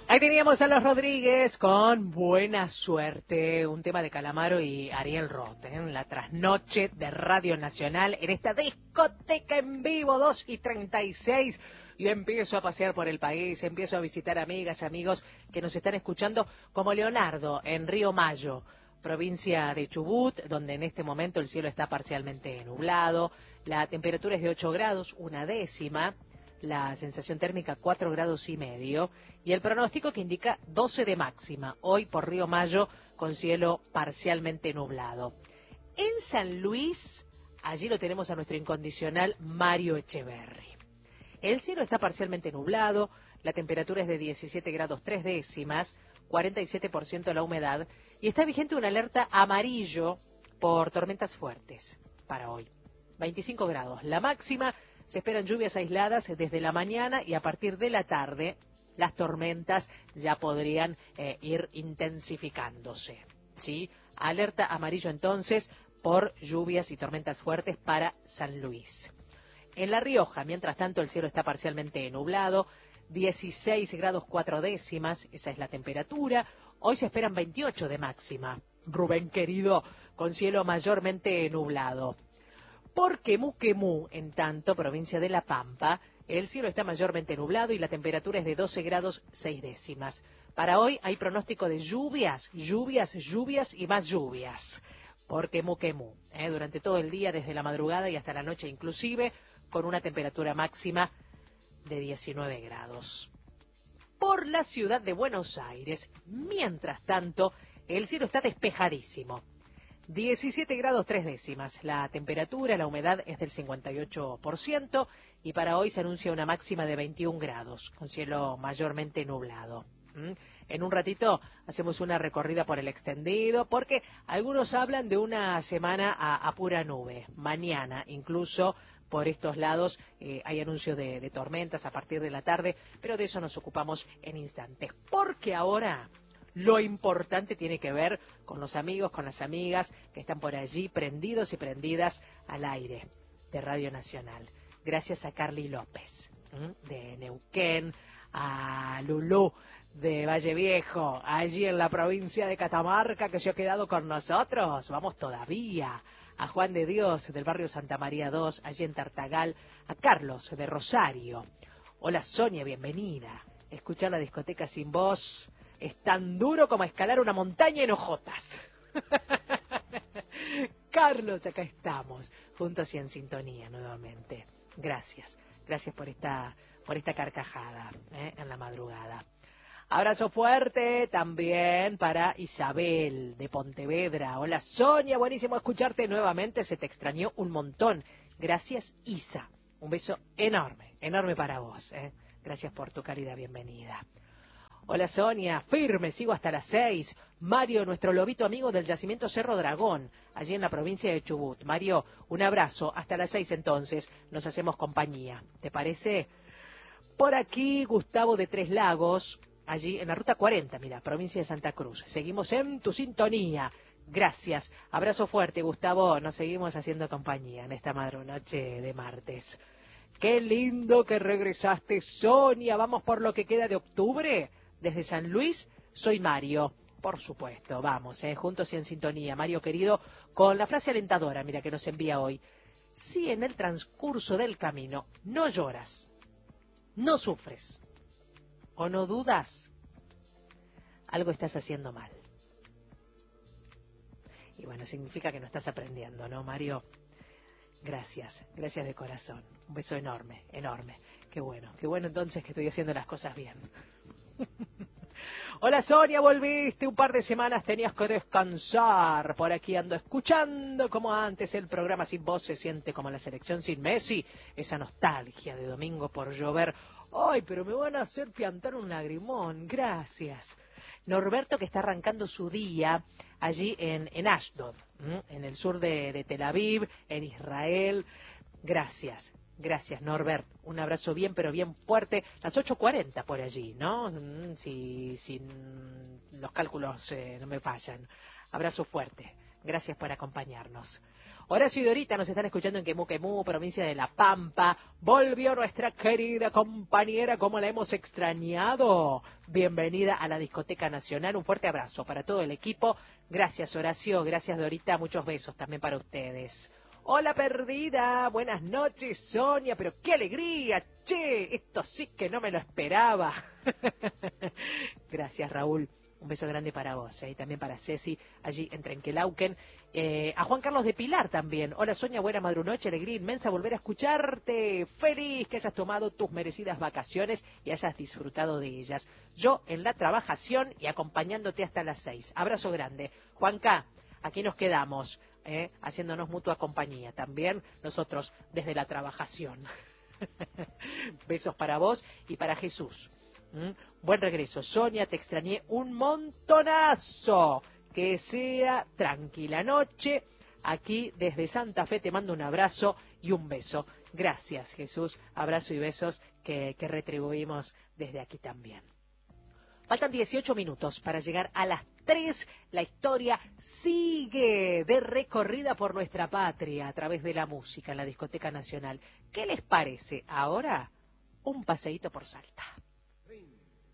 Ahí teníamos a Los Rodríguez con Buena Suerte, un tema de Calamaro y Ariel Roth, en la trasnoche de Radio Nacional, en esta discoteca en vivo, 2:36. Yo empiezo a pasear por el país, empiezo a visitar amigas, amigos que nos están escuchando, como Leonardo, en Río Mayo, provincia de Chubut, donde en este momento el cielo está parcialmente nublado, la temperatura es de 8 grados, una décima, la sensación térmica 4 grados y medio, y el pronóstico que indica 12 de máxima, hoy por Río Mayo, con cielo parcialmente nublado. En San Luis, allí lo tenemos a nuestro incondicional Mario Echeverri. El cielo está parcialmente nublado, la temperatura es de 17 grados 3 décimas, 47% la humedad, y está vigente una alerta amarillo por tormentas fuertes para hoy. 25 grados la máxima, se esperan lluvias aisladas desde la mañana y a partir de la tarde las tormentas ya podrían ir intensificándose, ¿sí? Alerta amarillo entonces por lluvias y tormentas fuertes para San Luis. En La Rioja, mientras tanto, el cielo está parcialmente nublado, 16 grados 4 décimas, esa es la temperatura. Hoy se esperan 28 de máxima. Rubén querido, con cielo mayormente nublado. Por Quemú, en tanto, provincia de La Pampa, el cielo está mayormente nublado y la temperatura es de 12 grados 6 décimas. Para hoy hay pronóstico de lluvias y más lluvias. Por Quemú, durante todo el día, desde la madrugada y hasta la noche inclusive, con una temperatura máxima de 19 grados. Por la ciudad de Buenos Aires, mientras tanto, el cielo está despejadísimo. 17 grados 3 décimas. La temperatura, la humedad es del 58% y para hoy se anuncia una máxima de 21 grados, con cielo mayormente nublado. En un ratito hacemos una recorrida por el extendido, porque algunos hablan de una semana a pura nube. Mañana, incluso, por estos lados hay anuncio de tormentas a partir de la tarde, pero de eso nos ocupamos en instantes. Porque ahora lo importante tiene que ver con los amigos, con las amigas que están por allí prendidos y prendidas al aire de Radio Nacional. Gracias a Carly López, de Neuquén, a Lulú de Valle Viejo, allí en la provincia de Catamarca, que se ha quedado con nosotros. Vamos todavía. A Juan de Dios, del barrio Santa María 2, allí en Tartagal. A Carlos, de Rosario. Hola Sonia, bienvenida. Escuchar la discoteca sin voz es tan duro como escalar una montaña en hojotas. Carlos, acá estamos, juntos y en sintonía nuevamente. Gracias por esta carcajada en la madrugada. Abrazo fuerte también para Isabel de Pontevedra. Hola Sonia, buenísimo escucharte nuevamente, se te extrañó un montón. Gracias Isa, un beso enorme para vos. Gracias por tu cálida bienvenida. Hola Sonia, firme, sigo hasta las 6. Mario, nuestro lobito amigo del yacimiento Cerro Dragón, allí en la provincia de Chubut. Mario, un abrazo, hasta las 6 entonces, nos hacemos compañía. ¿Te parece? Por aquí, Gustavo de Tres Lagos, allí en la ruta 40, mira, provincia de Santa Cruz. Seguimos en tu sintonía. Gracias. Abrazo fuerte, Gustavo. Nos seguimos haciendo compañía en esta madrugada de martes. Qué lindo que regresaste, Sonia. Vamos por lo que queda de octubre. Desde San Luis, soy Mario. Por supuesto, vamos, juntos y en sintonía. Mario querido, con la frase alentadora, mira, que nos envía hoy. Si en el transcurso del camino no lloras, no sufres o no dudas, algo estás haciendo mal. Y bueno, significa que no estás aprendiendo, ¿no, Mario? Gracias de corazón. Un beso enorme. Qué bueno entonces que estoy haciendo las cosas bien. Hola Sonia, volviste, un par de semanas tenías que descansar. Por aquí ando escuchando como antes el programa sin voz, se siente como la selección sin Messi. Esa nostalgia de domingo por llover. Ay, pero me van a hacer piantar un lagrimón, gracias. Norberto, que está arrancando su día allí en Ashdod, en el sur de Tel Aviv, en Israel. Gracias Norbert, un abrazo bien pero bien fuerte, las 8:40 por allí, ¿no? Si los cálculos no me fallan. Abrazo fuerte, gracias por acompañarnos. Horacio y Dorita nos están escuchando en Quemú, provincia de La Pampa. Volvió nuestra querida compañera, ¿cómo la hemos extrañado? Bienvenida a la Discoteca Nacional. Un fuerte abrazo para todo el equipo. Gracias, Horacio. Gracias, Dorita. Muchos besos también para ustedes. Hola, perdida. Buenas noches, Sonia. Pero qué alegría. Che, esto sí que no me lo esperaba. Gracias, Raúl. Un beso grande para vos, y también para Ceci, allí en Trenquelauquen. A Juan Carlos de Pilar también. Hola, Sonia, buena madrunoche, alegría inmensa volver a escucharte. Feliz que hayas tomado tus merecidas vacaciones y hayas disfrutado de ellas. Yo en la trabajación y acompañándote hasta las 6. Abrazo grande. Juanca, aquí nos quedamos, haciéndonos mutua compañía. También nosotros desde la trabajación. Besos para vos y para Jesús. Buen regreso, Sonia, te extrañé un montonazo. Que sea tranquila noche. Aquí desde Santa Fe te mando un abrazo y un beso. Gracias, Jesús. Abrazo y besos que retribuimos desde aquí también. Faltan 18 minutos para llegar a las 3. La historia sigue de recorrida por nuestra patria a través de la música en la Discoteca Nacional. ¿Qué les parece ahora? Un paseíto por Salta.